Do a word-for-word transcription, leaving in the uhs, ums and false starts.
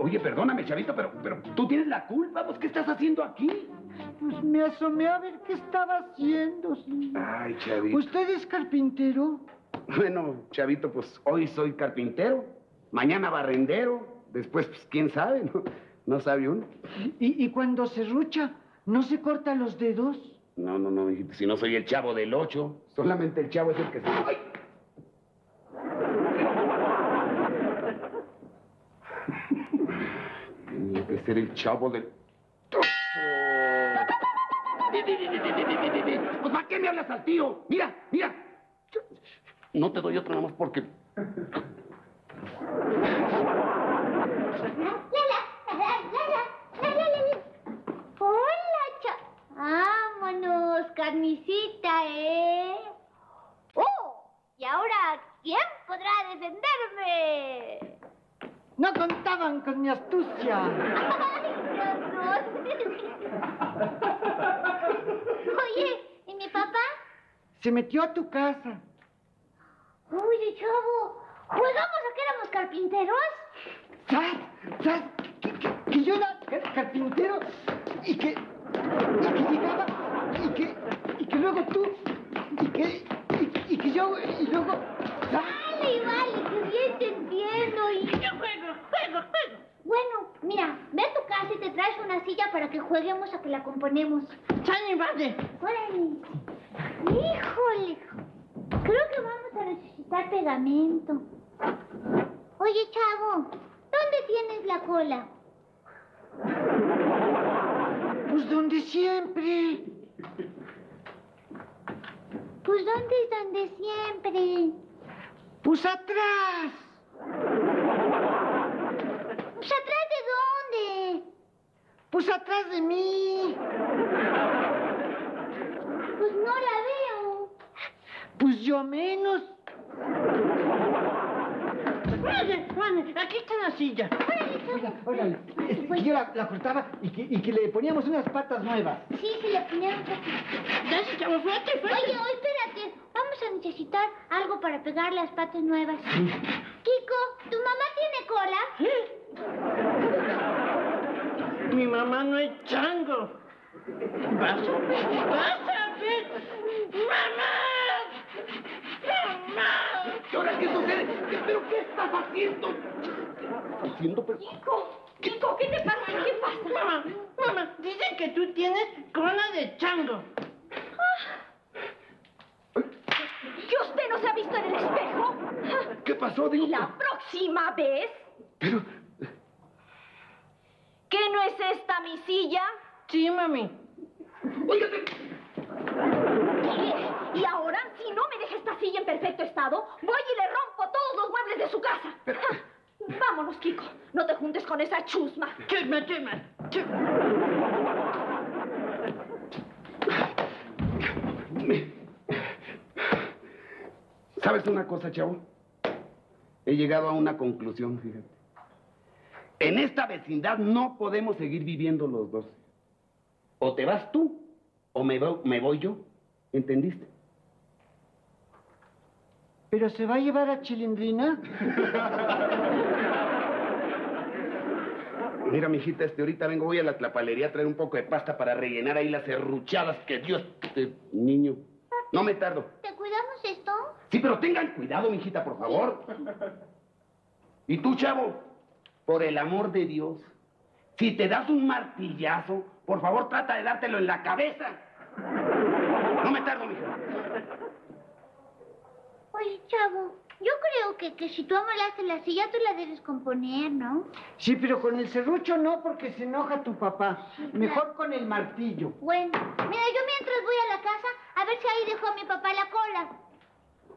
Oye, perdóname, Chavito, pero, pero tú tienes la culpa. Pues, ¿qué estás haciendo aquí? Pues me asomé a ver qué estaba haciendo, señor. Ay, Chavito. ¿Usted es carpintero? Bueno, Chavito, pues hoy soy carpintero, mañana barrendero, después, pues, quién sabe, ¿no? No sabe uno. ¿Y, y cuando se rucha, no se corta los dedos? No, no, no, hijito, si no soy el Chavo del Ocho, solamente el Chavo es el que se... ¡Ay! Tenía que ser el Chavo del... Pues, ¿para qué me hablas al tío? Mira, mira. No te doy otra nada más porque... Hola, cha... Vámonos, carnicita, ¿eh? ¡Oh! Y ahora, ¿quién podrá defenderme? No contaban con mi astucia. ¡Ay, Dios, no! Oye, ¿y mi papá? Se metió a tu casa. Oye, chavo, ¿jugamos a que éramos carpinteros? ¿Sabes? ¿Sabes? Que, que, que yo era car- carpintero y que... y que llegaba y que... y que luego tú... y que... y, y que yo... y luego... ¿sabes? Vale, vale, que bien te entiendo y... Yo juego, juego, juego. Bueno, mira, ve a tu casa y te traes una silla para que jueguemos a que la componemos. Sale, vale. Órale. Híjole, creo que vamos a necesitar pegamento. Oye, chavo, ¿dónde tienes la cola? Pues donde siempre. Pues ¿dónde es donde siempre? Pues atrás. Pues ¿atrás de dónde? Pues atrás de mí. Pues no la veo. Pues yo menos. Vale, vale, aquí está la silla. Órale, chavo. Oiga, órale. Este, que yo la, la cortaba y que, y que le poníamos unas patas nuevas. Sí, sí, le ponieron poquito. Dale, chavo, fuerte, Oye, fuerte. oye, espérate. Vamos a necesitar algo para pegar las patas nuevas. Kiko, ¿tu mamá tiene cola? Mi mamá no es chango. ¿Vas a ver? ¿Vas a ver? ¡Mamá! ¡Mamá! ¿Y ahora qué sucede? ¿Pero qué estás haciendo? Haciendo, pero... Kiko, Kiko, ¿qué te pasa? ¿Qué pasa? Mamá, mamá, dicen que tú tienes cola de chango. ¿Que usted no se ha visto en el espejo? ¿Qué pasó? Digo, La próxima vez, pero... ¿que no es esta mi silla? Sí, mami. Óigate. ¿Qué? Y ahora, si no me deja esta silla en perfecto estado, voy y le rompo todos los muebles de su casa. Pero... Vámonos, Kiko. No te juntes con esa chusma. Chusma, chusma. ¿Sabes una cosa, chavo? He llegado a una conclusión, fíjate. En esta vecindad no podemos seguir viviendo los dos. O te vas tú, o me, vo- me voy yo. ¿Entendiste? ¿Pero se va a llevar a Chilindrina? Mira, mijita, este, ahorita vengo, voy a la tlapalería a traer un poco de pasta para rellenar ahí las serruchadas que Dios... Este niño. No me tardo. ¿Te cuidamos esto? Sí, pero tengan cuidado, mijita, por favor. Y tú, chavo, por el amor de Dios, si te das un martillazo, por favor, trata de dártelo en la cabeza. No me tardo, mija. Oye, chavo, yo creo que, que si tú amolaste la silla, tú la debes componer, ¿no? Sí, pero con el serrucho no, porque se enoja tu papá. Mejor con el martillo. Bueno, mira, yo mientras voy a la casa a ver si ahí dejó a mi papá la cola.